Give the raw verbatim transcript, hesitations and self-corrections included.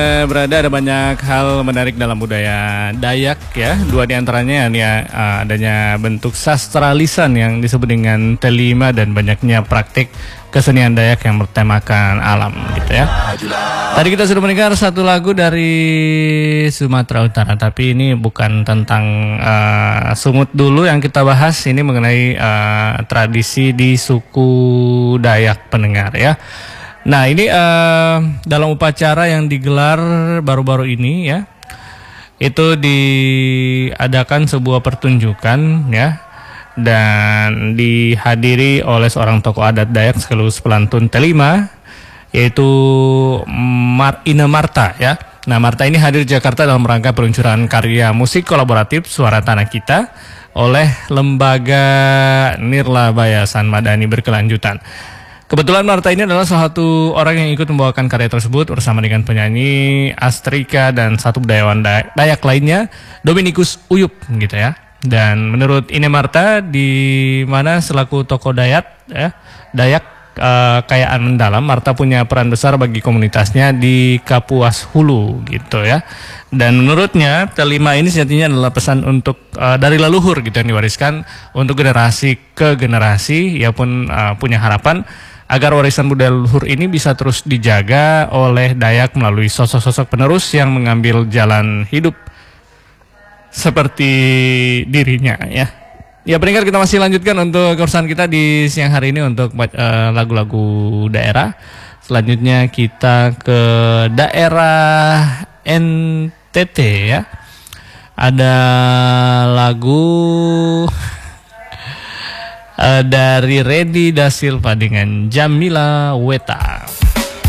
Eh, Berada ada banyak hal menarik dalam budaya Dayak ya. Dua diantaranya ya uh, adanya bentuk sastra lisan yang disebut dengan telima dan banyaknya praktik kesenian Dayak yang bertemakan alam gitu ya. Tadi kita sudah mendengar satu lagu dari Sumatera Utara, tapi ini bukan tentang uh, Sumut dulu yang kita bahas, ini mengenai uh, tradisi di suku Dayak pendengar ya. Nah ini uh, dalam upacara yang digelar baru-baru ini ya, itu diadakan sebuah pertunjukan ya, dan dihadiri oleh seorang tokoh adat Dayak sekaligus pelantun telima, yaitu Mar Ine Marta ya. Nah Marta ini hadir di Jakarta dalam rangka peluncuran karya musik kolaboratif Suara Tanah Kita oleh Lembaga Nirla Bayasan Madani Berkelanjutan. Kebetulan Marta ini adalah salah satu orang yang ikut membawakan karya tersebut bersama dengan penyanyi Astrika dan satu budayawan Dayak lainnya, Dominikus Uyup gitu ya. Dan menurut Ine Marta, di mana selaku tokoh Dayak ya, Dayak uh, kayaan mendalam, Marta punya peran besar bagi komunitasnya di Kapuas Hulu gitu ya. Dan menurutnya telima ini sejatinya adalah pesan untuk uh, dari leluhur gitu yang diwariskan untuk generasi ke generasi. Ia pun uh, punya harapan agar warisan budaya leluhur ini bisa terus dijaga oleh Dayak melalui sosok-sosok penerus yang mengambil jalan hidup seperti dirinya ya. Ya pendengar, kita masih lanjutkan untuk urusan kita di siang hari ini untuk lagu-lagu uh, daerah. Selanjutnya kita ke daerah N T T ya. Ada lagu Uh, dari Redi Da Silva dengan Jamila Weta.